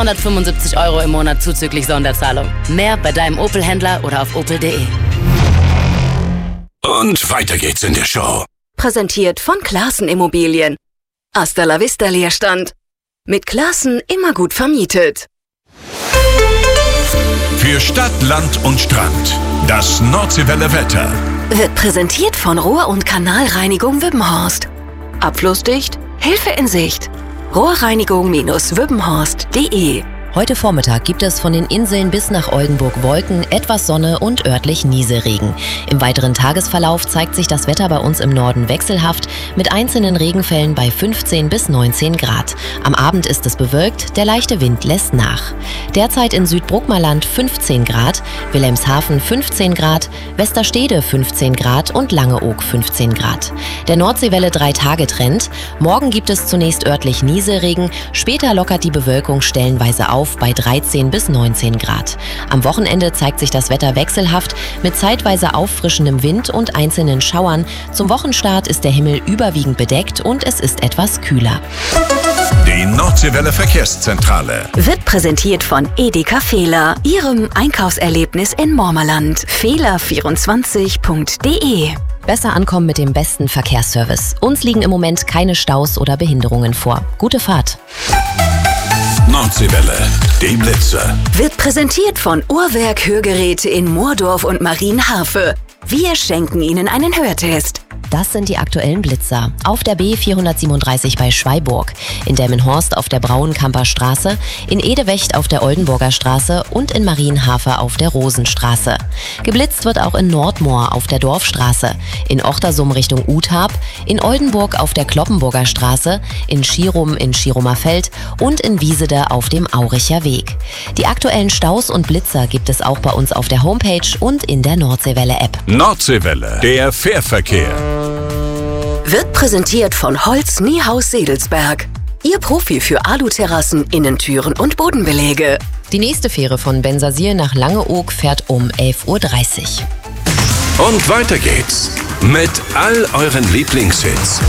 175 € im Monat zuzüglich Sonderzahlung. Mehr bei deinem Opel-Händler oder auf opel.de. Und weiter geht's in der Show. Präsentiert von Classen Immobilien. Hasta la vista Leerstand. Mit Classen immer gut vermietet. Für Stadt, Land und Strand. Das Nordseewelle Wetter. Wird präsentiert von Rohr- und Kanalreinigung Wippenhorst. Abflussdicht, Hilfe in Sicht. Rohrreinigung-wippenhorst.de. Heute Vormittag gibt es von den Inseln bis nach Oldenburg Wolken, etwas Sonne und örtlich Nieselregen. Im weiteren Tagesverlauf zeigt sich das Wetter bei uns im Norden wechselhaft mit einzelnen Regenfällen bei 15 bis 19 Grad. Am Abend ist es bewölkt, der leichte Wind lässt nach. Derzeit in Südbruckmerland 15 Grad, Wilhelmshaven 15 Grad, Westerstede 15 Grad und Langeoog 15 Grad. Der Nordseewelle-3-Tage-Trend. Morgen gibt es zunächst örtlich Nieselregen, später lockert die Bewölkung stellenweise auf bei 13 bis 19 Grad. Am Wochenende zeigt sich das Wetter wechselhaft mit zeitweise auffrischendem Wind und einzelnen Schauern. Zum Wochenstart ist der Himmel überwiegend bedeckt und es ist etwas kühler. Die Nordseewelle Verkehrszentrale Wird präsentiert von Edeka Fehler, Ihrem Einkaufserlebnis in Mormerland. Fehler24.de. Besser ankommen mit dem besten Verkehrsservice. Uns liegen im Moment keine Staus oder Behinderungen vor. Gute Fahrt. Nordseewelle, die Blitzer. Wird präsentiert von Uhrwerk Hörgeräte in Moordorf und Marienharfe. Wir schenken Ihnen einen Hörtest. Das sind die aktuellen Blitzer. Auf der B437 bei Schweiburg, in Delmenhorst auf der Brauenkamper Straße, in Edewecht auf der Oldenburger Straße und in Marienhafe auf der Rosenstraße. Geblitzt wird auch in Nordmoor auf der Dorfstraße, in Ochtersum Richtung Uthab, in Oldenburg auf der Kloppenburger Straße, in Schirum in Schirumer Feld und in Wiesede auf dem Auricher Weg. Die aktuellen Staus und Blitzer gibt es auch bei uns auf der Homepage und in der Nordseewelle-App. Nordseewelle, der Fährverkehr. Wird präsentiert von Holz Niehaus Sedelsberg. Ihr Profi für Aluterrassen, Innentüren und Bodenbeläge. Die nächste Fähre von Bensersier nach Langeoog fährt um 11:30 Uhr. Und weiter geht's mit all euren Lieblingshits.